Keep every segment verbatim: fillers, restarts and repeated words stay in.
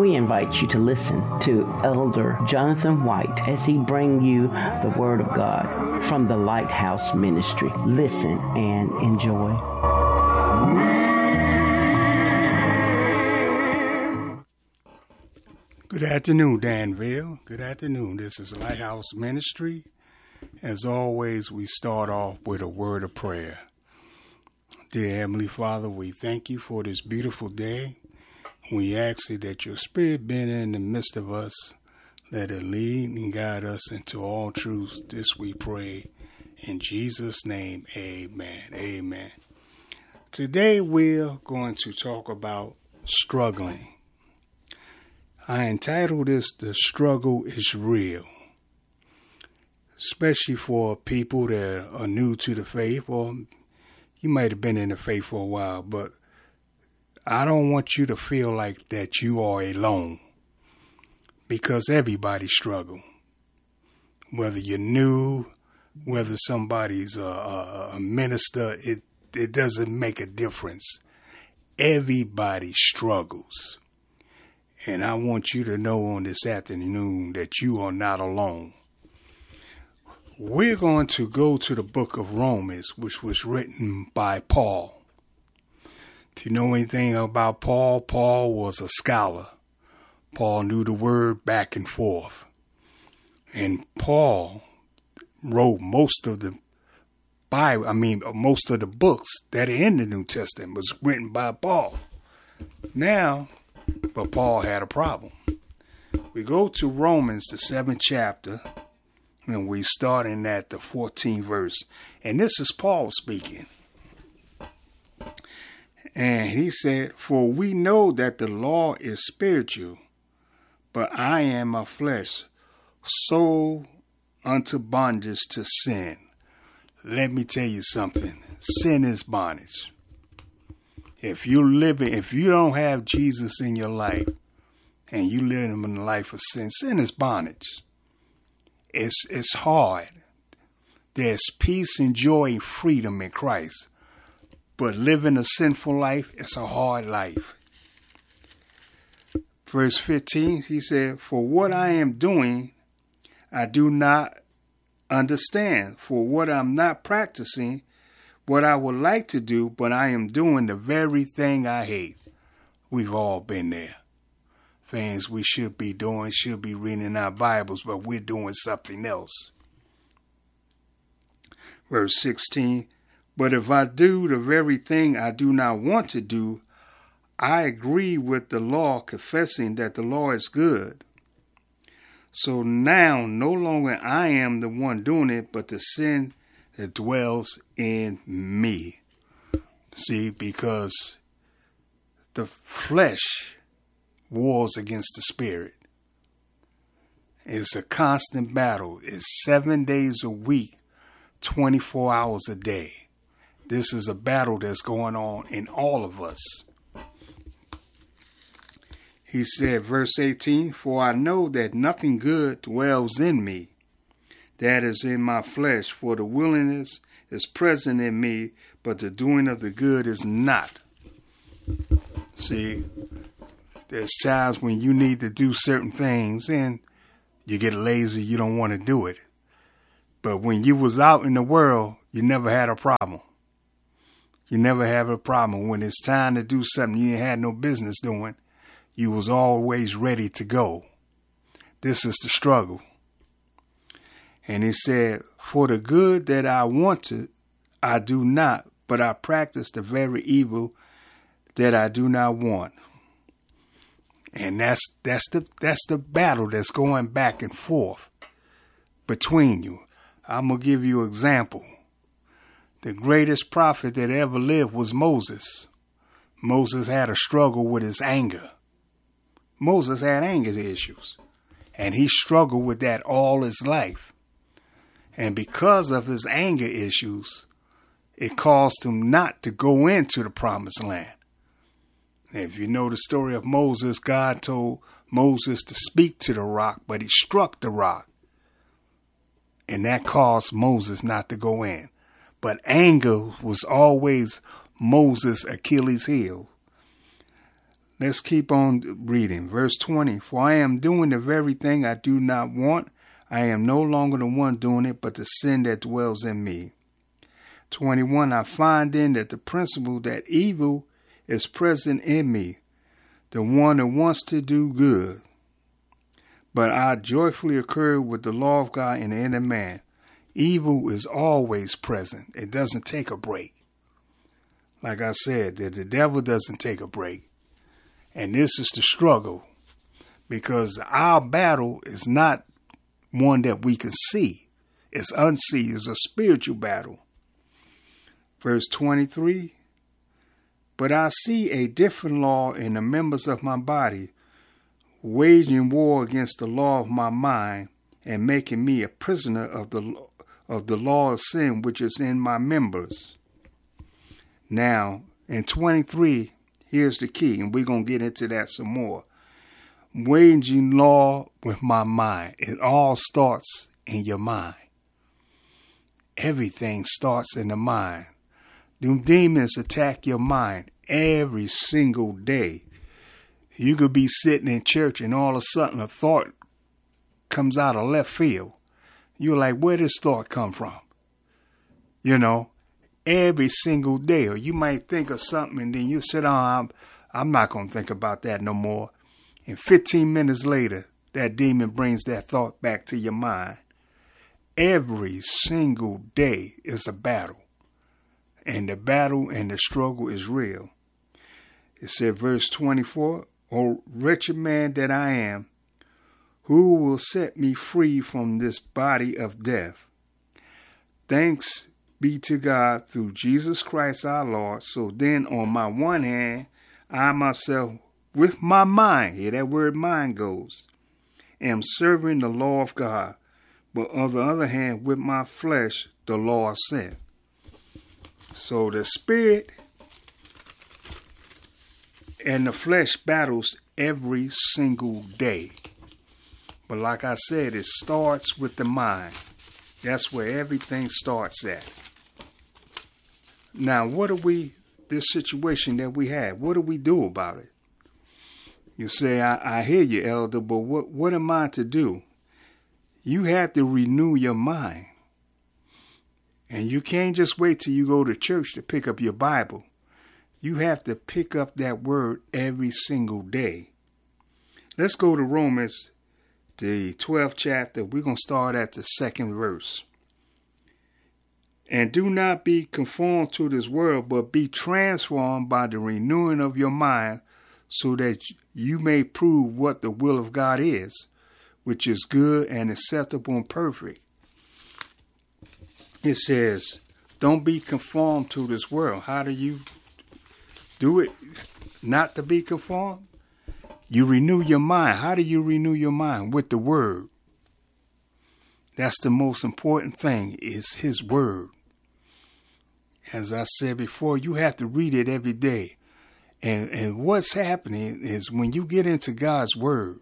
we invite you to listen to Elder Jonathan White as he brings you the Word of God from the Lighthouse Ministry. Listen and enjoy. Good afternoon, Danville. Good afternoon. This is Lighthouse Ministry. As always, we start off with a word of prayer. Dear Heavenly Father, we thank you for this beautiful day. We ask you that your Spirit be in the midst of us. Let it lead and guide us into all truth. This we pray. In Jesus' name, amen. Amen. Today we're going to talk about struggling. I entitled this, The Struggle is Real. Especially for people that are new to the faith, or you might have been in the faith for a while, but I don't want you to feel like that you are alone, because everybody struggles. Whether you're new, whether somebody's a, a, a minister, it, it doesn't make a difference. Everybody struggles. And I want you to know on this afternoon that you are not alone. We're going to go to the book of Romans, which was written by Paul. If you know anything about Paul, Paul was a scholar. Paul knew the word back and forth. And Paul wrote most of the Bible, I mean, most of the books that are in the New Testament was written by Paul. Now, but Paul had a problem. We go to Romans, the seventh chapter, and we starting at the fourteenth verse. And this is Paul speaking. And he said, "For we know that the law is spiritual, but I am of flesh, sold unto bondage to sin." Let me tell you something. Sin is bondage. If you live, if you don't have Jesus in your life, and you live in a life of sin, sin is bondage. It's it's hard. There's peace and joy and freedom in Christ. But living a sinful life, it's a hard life. Verse fifteen, he said, "For what I am doing, I do not understand. For what I'm not practicing, what I would like to do, but I am doing the very thing I hate." We've all been there. Things we should be doing, should be reading our Bibles, but we're doing something else. Verse sixteen, "But if I do the very thing I do not want to do, I agree with the law, confessing that the law is good. So now no longer I am the one doing it, but the sin that dwells in me." See, because the flesh wars against the spirit. It's a constant battle. It's seven days a week, twenty-four hours a day. This is a battle that's going on in all of us. He said, verse eighteen, "For I know that nothing good dwells in me, that is in my flesh, for the willingness is present in me, but the doing of the good is not." See, there's times when you need to do certain things and you get lazy, you don't want to do it. But when you was out in the world, you never had a problem. You never have a problem. When it's time to do something you ain't had no business doing, you was always ready to go. This is the struggle. And he said, "For the good that I want to, I do not, but I practice the very evil that I do not want." And that's that's the that's the battle that's going back and forth between you. I'm gonna give you an example. The greatest prophet that ever lived was Moses. Moses had a struggle with his anger. Moses had anger issues, and he struggled with that all his life. And because of his anger issues, it caused him not to go into the promised land. If you know the story of Moses, God told Moses to speak to the rock, but he struck the rock. And that caused Moses not to go in. But anger was always Moses' Achilles heel. Let's keep on reading. Verse twenty, for I am doing the very thing I do not want. I am no longer the one doing it, but the sin that dwells in me. twenty-one, I find then that the principle that evil is present in me, the one that wants to do good. But I joyfully occur with the law of God in the inner man. Evil is always present. It doesn't take a break. Like I said, that the devil doesn't take a break. And this is the struggle, because our battle is not one that we can see. It's unseen. It's a spiritual battle. Verse twenty-three, but I see a different law in the members of my body, waging war against the law of my mind and making me a prisoner of the of the law of sin which is in my members. Now, in twenty-three, here's the key, and we're going to get into that some more. Waging law with my mind. It all starts in your mind. Everything starts in the mind. Them demons attack your mind every single day. You could be sitting in church and all of a sudden a thought comes out of left field. You're like, where did this thought come from? You know, every single day. Or you might think of something and then you sit down, I'm, I'm not going to think about that no more. And fifteen minutes later, that demon brings that thought back to your mind. Every single day is a battle. And the battle and the struggle is real. It said, verse twenty-four, O wretched man that I am, who will set me free from this body of death? Thanks be to God through Jesus Christ our Lord. So then on my one hand, I myself with my mind, here that word mind goes, am serving the law of God. But on the other hand, with my flesh, the law of sin. So the spirit and the flesh battles every single day. But like I said, it starts with the mind. That's where everything starts at. Now, what do we, this situation that we have, what do we do about it? You say, I, I hear you, elder, but what, what am I to do? You have to renew your mind. And you can't just wait till you go to church to pick up your Bible. You have to pick up that word every single day. Let's go to Romans, the twelfth chapter. We're going to start at the second verse. And do not be conformed to this world, but be transformed by the renewing of your mind, so that you may prove what the will of God is, which is good and acceptable and perfect. It says, don't be conformed to this world. How do you do it not to be conformed? You renew your mind. How do you renew your mind? With the word. That's the most important thing, is his word. As I said before, you have to read it every day. And, and what's happening is when you get into God's word,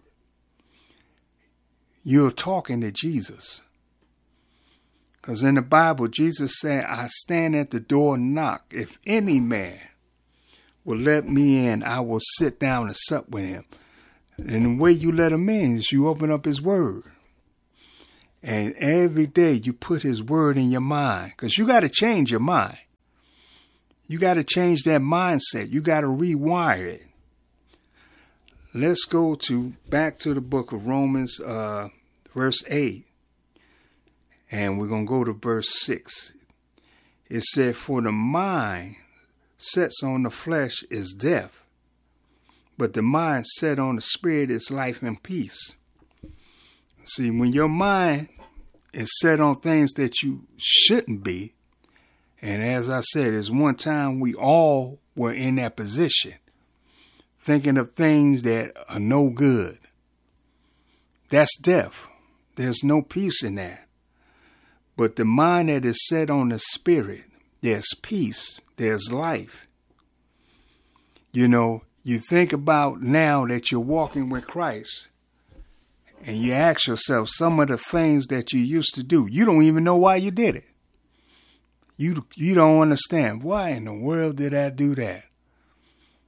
you're talking to Jesus. Because in the Bible, Jesus said, I stand at the door and knock. If any man will let me in, I will sit down and sup with him. And the way you let him in is you open up his word. And every day you put his word in your mind. Because you got to change your mind. You got to change that mindset. You got to rewire it. Let's go to back to the book of Romans, uh, verse eight. And we're going to go to verse six. It said, for the mind sets on the flesh is death, but the mind set on the spirit is life and peace. See, when your mind is set on things that you shouldn't be, and as I said, there's one time we all were in that position, thinking of things that are no good. That's death. There's no peace in that. But the mind that is set on the spirit, there's peace, there's life. You know, you think about now that you're walking with Christ, and you ask yourself some of the things that you used to do. You don't even know why you did it. You, you don't understand. Why in the world did I do that?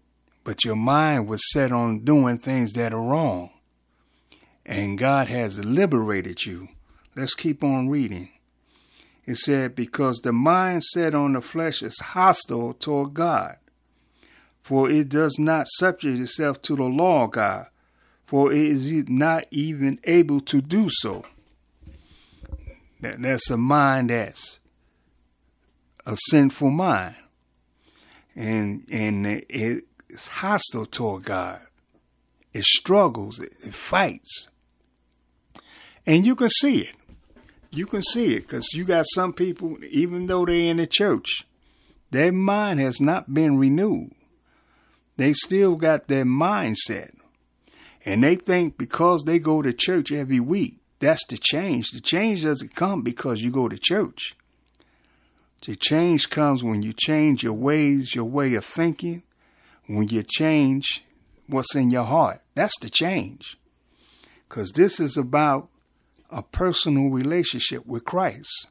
but your mind was set on doing things that are wrong. And God has liberated you. Let's keep on reading. It said, because the mind set on the flesh is hostile toward God, for it does not subject itself to the law of God, for it is not even able to do so. That, that's a mind that's a sinful mind. And, and it, it's hostile toward God. It struggles, it, it fights. And you can see it. You can see it because you got some people, even though they're in the church, their mind has not been renewed. They still got their mindset. And they think because they go to church every week, that's the change. The change doesn't come because you go to church. The change comes when you change your ways, your way of thinking, when you change what's in your heart. That's the change. Because this is about a personal relationship with Christ.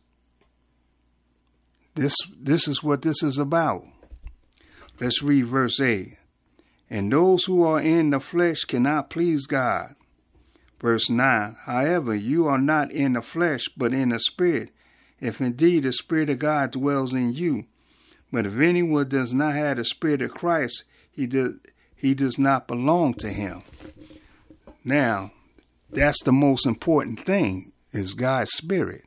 This, this is what this is about. Let's read verse eight. And those who are in the flesh cannot please God. Verse nine. However, you are not in the flesh, but in the Spirit, if indeed the Spirit of God dwells in you. But if anyone does not have the Spirit of Christ, he does, he does not belong to him. Now, that's the most important thing, is God's Spirit.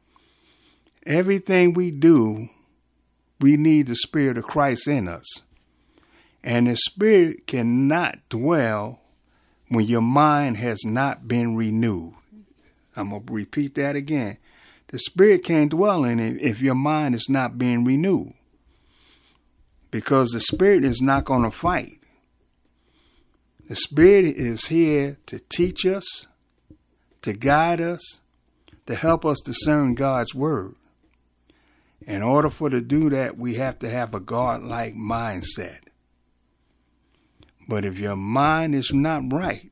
Everything we do, we need the Spirit of Christ in us. And the Spirit cannot dwell when your mind has not been renewed. I'm going to repeat that again. The Spirit can't dwell in it if your mind is not being renewed. Because the Spirit is not going to fight. The Spirit is here to teach us, to guide us, to help us discern God's word. In order for to do that, we have to have a God-like mindset. But if your mind is not right,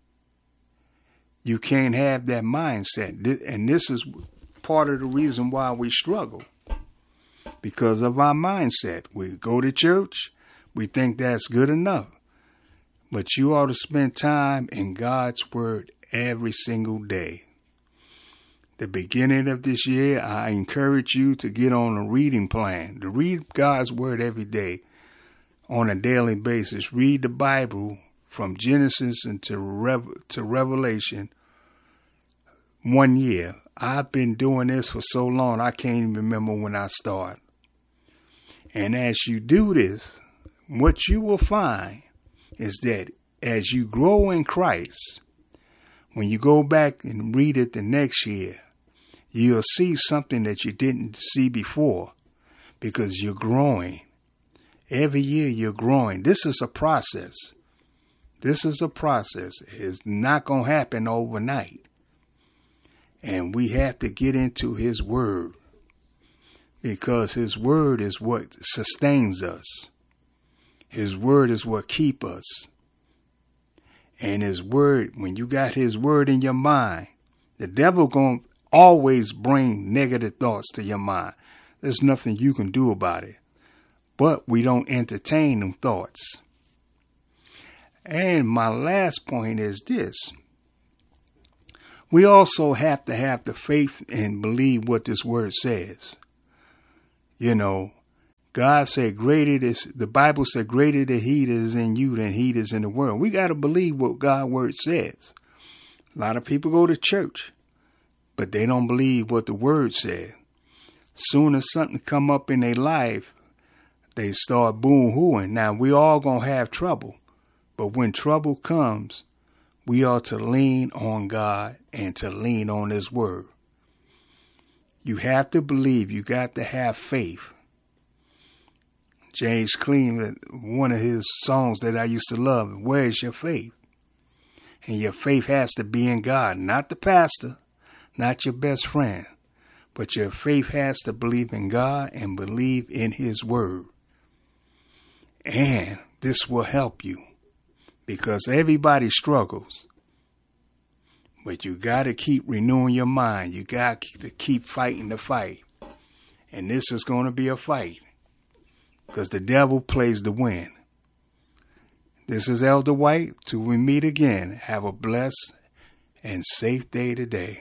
you can't have that mindset. And this is part of the reason why we struggle. Because of our mindset. We go to church, we think that's good enough. But you ought to spend time in God's word every single day. The beginning of this year, I encourage you to get on a reading plan, to read God's word every day on a daily basis. Read the Bible from Genesis into Rev- to Revelation one year. I've been doing this for so long, I can't even remember when I started. And as you do this, what you will find is that as you grow in Christ, when you go back and read it the next year, you'll see something that you didn't see before because you're growing. Every year you're growing. This is a process. This is a process. It's not going to happen overnight. And we have to get into his word because his word is what sustains us. His word is what keeps us. And his word, when you got his word in your mind, the devil going to always bring negative thoughts to your mind. There's nothing you can do about it. But we don't entertain them thoughts. And my last point is this. We also have to have the faith and believe what this word says. You know, God said, greater is, the Bible said, greater the he that is in you than he that is in the world. We got to believe what God's word says. A lot of people go to church, but they don't believe what the word said. Soon as something come up in their life, they start boo-hooing. Now, we all going to have trouble, but when trouble comes, we ought to lean on God and to lean on his word. You have to believe. You got to have faith. James Cleveland, one of his songs that I used to love, where's your faith? And your faith has to be in God, not the pastor, not your best friend, but your faith has to believe in God and believe in his word. And this will help you because everybody struggles. But you got to keep renewing your mind. You got to keep fighting the fight. And this is going to be a fight because the devil plays to win. This is Elder White. Till we meet again, have a blessed and safe day today.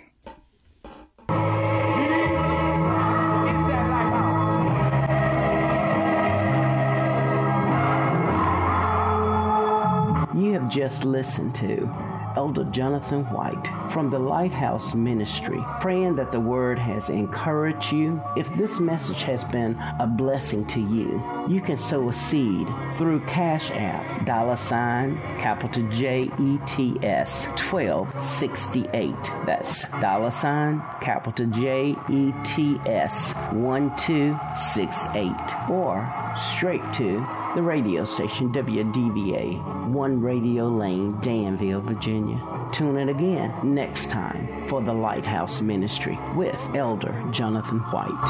You have just listened to Elder Jonathan White from the Lighthouse Ministry, praying that the word has encouraged you. If this message has been a blessing to you, you can sow a seed through Cash App, dollar sign, capital J E T S, twelve sixty-eight. That's dollar sign, capital J E T S, one two six eight. Or straight to the radio station W D V A, One Radio Lane, Danville, Virginia. Tune in again next time for the Lighthouse Ministry with Elder Jonathan White.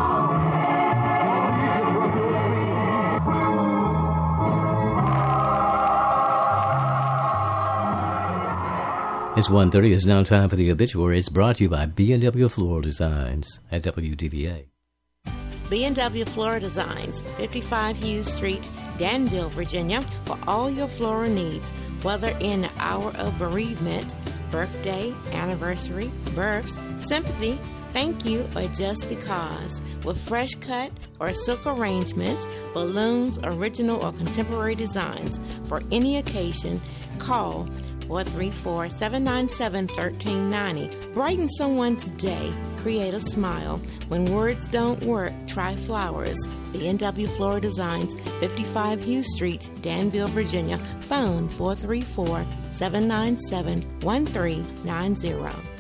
It's one thirty. It's now time for the obituary. It's brought to you by B and W Floral Designs at W D V A. B and W Floral Designs, fifty-five Hughes Street, Danville, Virginia, for all your floral needs, whether in the hour of bereavement, birthday, anniversary, births, sympathy, thank you, or just because. With fresh cut or silk arrangements, balloons, original or contemporary designs for any occasion, call four three four, seven nine seven, one three nine zero. Brighten someone's day. Create a smile. When words don't work, try flowers. B and W Floral Designs, fifty-five Hughes Street, Danville, Virginia. Phone four three four, seven nine seven, one three nine zero.